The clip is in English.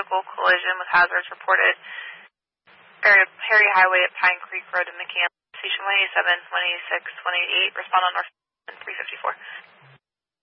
vehicle collision with hazards reported. Area Perry Highway at Pine Creek Road in McCann. Station 187, 186, 188. Respond on North 354.